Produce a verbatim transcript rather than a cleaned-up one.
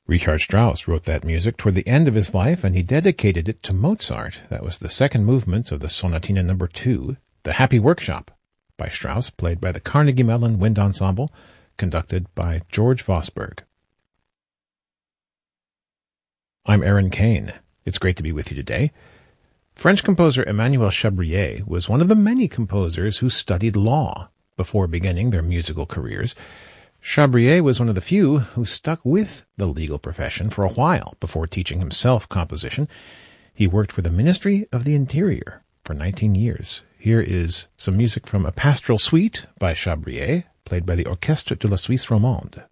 Richard Strauss wrote that music toward the end of his life, and he dedicated it to Mozart. That was the second movement of the Sonatina number two, The Happy Workshop, by Strauss, played by the Carnegie Mellon Wind Ensemble, conducted by George Vosberg. I'm Aaron Kane. It's great to be with you today. French composer Emmanuel Chabrier was one of the many composers who studied law before beginning their musical careers. Chabrier was one of the few who stuck with the legal profession for a while before teaching himself composition. He worked for the Ministry of the Interior for nineteen years. Here is some music from a pastoral suite by Chabrier, played by the Orchestre de la Suisse Romande.